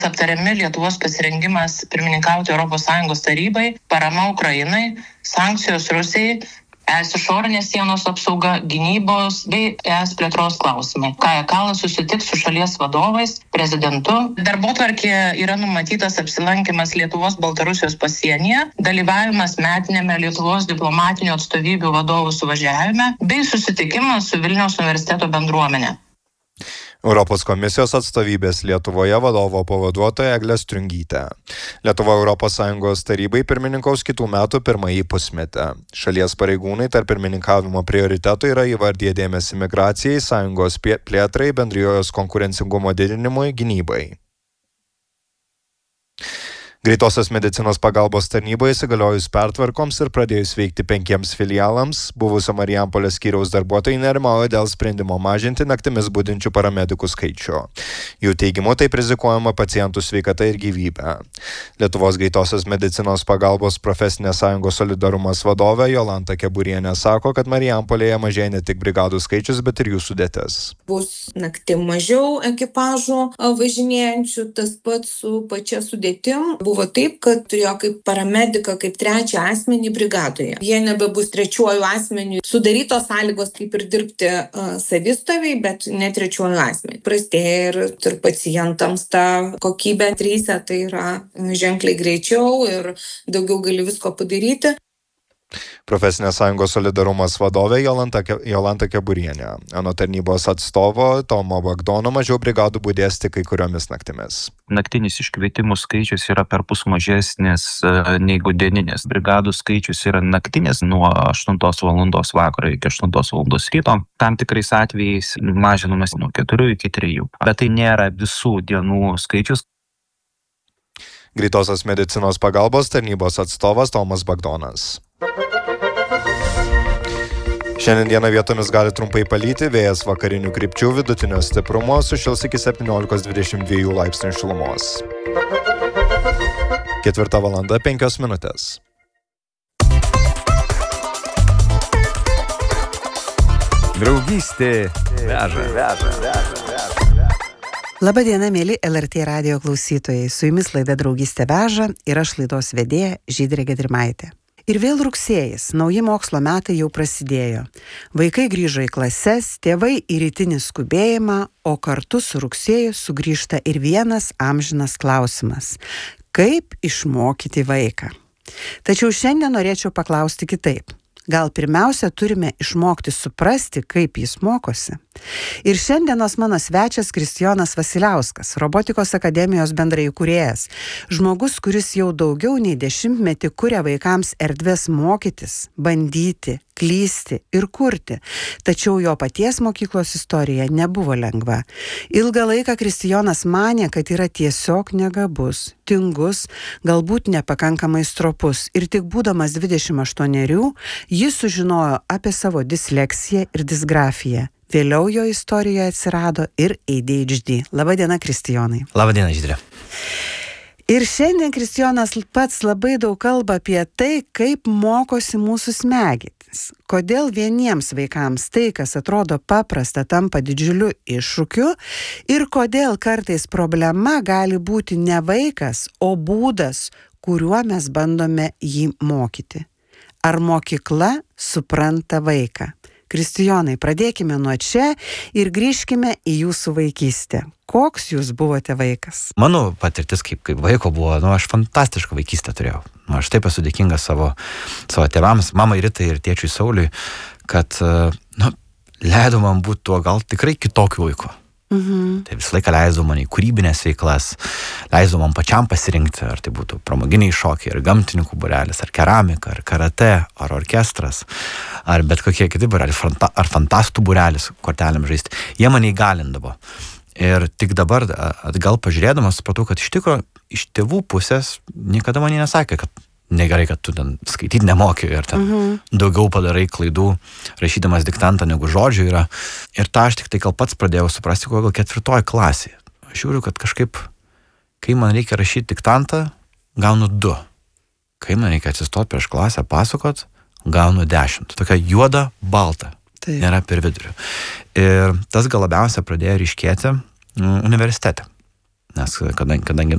Aptariami Lietuvos pasirengimas pirmininkauti ES tarybai, parama Ukrainai, sankcijos Rusijai, ES išorinės sienos apsauga, gynybos bei ES plėtros klausimai. Kaja Kallas susitiks su šalies vadovais, prezidentu. Darbotvarkėje yra numatytas apsilankymas Lietuvos-Baltarusijos pasienyje, dalyvavimas metinėme Lietuvos diplomatinių atstovybių vadovų suvažiavime bei susitikimas su Vilniaus universiteto bendruomenė. Europos komisijos atstovybės Lietuvoje vadovo pavaduotoja Eglė Striungytė. Lietuva ES tarybai pirmininkaus kitų metų pirmąjį pusmetį. Šalies pareigūnai tarp pirmininkavimo prioritetų yra įvardiję dėmesį migracijai, sąjungos plėtrai, bendrijos konkurencingumo didinimui, gynybai. Greitosios medicinos pagalbos tarnyboje įsigaliojus pertvarkoms ir pradėjus veikti 5 filialams, buvusio Marijampolės skyriaus darbuotojai nerimauja dėl sprendimo mažinti naktimis budinčių paramedikų skaičių. Jų teigimu taip rizikuojama pacientų sveikata ir gyvybė. Lietuvos greitosios medicinos pagalbos profesinės sąjungos Solidarumas vadovė Jolanta Keburienė sako, kad Marijampolėje mažėja ne tik brigadų skaičius, bet ir jų sudėtis. Bus naktim mažiau ekipažų važinėjančių, tas pats su pačia sudėtim. Buvo taip, kad turėjo kaip paramediką, kaip trečią asmenį brigadoje. Jie nebebus trečiuoju asmeniu. Sudarytos sąlygos kaip ir dirbti savistoviai, bet ne trečiuoju asmeniu. Prastėja ir pacientams ta kokybė tryse, tai yra ženkliai greičiau ir daugiau gali visko padaryti. Profesinės sąjungos Solidarumas vadovė Jolanta Keburienė. Anot tarnybos atstovo Tomo Bagdono mažiau brigadų budės tik kai kuriomis naktimis. Naktinis iškvietimų skaičius yra perpus mažesnis negu dieninis. Brigadų skaičius yra naktinis nuo 8 valandos vakaro iki 8 valandos ryto. Tam tikrais atvejais mažinamas nuo 4 iki 3. Bet tai nėra visų dienų skaičius. Greitosios medicinos pagalbos tarnybos atstovas Tomas Bagdonas. Šiandien dieną vietomis gali trumpai palyti, vėjas vakarinių krypčių vidutinio stiprumo, sušils iki 17–22 laipsnių šilumos. 4:05. Draugystė veža. Labadiena, mėly LRT radijo klausytojai. Su jumis laida Draugystė veža ir aš laidos vedėja Žydrė Gedrimaitė. Ir vėl rugsėjis, nauji mokslo metai jau prasidėjo. Vaikai grįžo į klases, tėvai į rytinį skubėjimą, o kartu su rugsėju sugrįžta ir vienas amžinas klausimas – kaip išmokyti vaiką? Tačiau šiandien norėčiau paklausti kitaip. Gal pirmiausia turime išmokti suprasti, kaip jis mokosi. Ir šiandienos mano svečias Kristijonas Vasiliauskas, Robotikos akademijos bendraįkūrėjas, žmogus, kuris jau daugiau nei 10 metų kuria vaikams erdves mokytis, bandyti, klysti ir kurti. Tačiau jo paties mokyklos istorija nebuvo lengva. Ilgą laiką Kristijonas manė, kad yra tiesiog negabus, tingus, galbūt nepakankamai stropus. Ir tik būdamas 28, jis sužinojo apie savo disleksiją ir disgrafiją. Vėliau jo istorijoje atsirado ir ADHD. Labadiena, Kristijonai. Labadiena, Žydrė. Ir šiandien Kristijonas pats labai daug kalba apie tai, kaip mokosi mūsų smegenys. Kodėl vieniems vaikams tai, kas atrodo paprasta, tampa didžiuliu iššūkiu ir kodėl kartais problema gali būti ne vaikas, o būdas, kuriuo mes bandome jį mokyti. Ar mokykla supranta vaiką? Kristijonai, pradėkime nuo čia ir grįžkime į jūsų vaikystę. Koks jūs buvote vaikas? Mano patirtis kaip vaiko buvo, aš fantastišką vaikystę turėjau. Aš taip esu dėkingas savo tėvams, mamai Ritai ir tėčiui Sauliui, kad leido man būti tuo gal tikrai kitokiu vaiku. Tai visą laiką leisdavo man į kūrybinės veiklas, leisdavo man pačiam pasirinkti, ar tai būtų pramoginiai šokiai, ar gamtininkų būrelis, ar keramika, ar karate, ar orkestras, ar bet kokie kiti būrelis, ar fantastų būrelis kortelėm žaisti. Jie mane įgalindavo. Ir tik dabar atgal pažiūrėdamas supratau, kad iš tikro iš tėvų pusės niekada man nesakė, kad negerai, kad tu ten skaityti nemoki ir ten daugiau padarai klaidų rašydamas diktantą negu žodžių yra. Ir tą aš tik tai gal pats pradėjau suprasti, gal 4 klasėje. Aš žiūriu, kad kažkaip, kai man reikia rašyti diktantą, gaunu 2. Kai man reikia atsistoti prieš klasę, pasakot, gaunu 10. Tokia juoda, balta. Taip. Nėra per vidurių. Ir tas gal labiausia pradėjo ryškėti universitete. Nes kadangi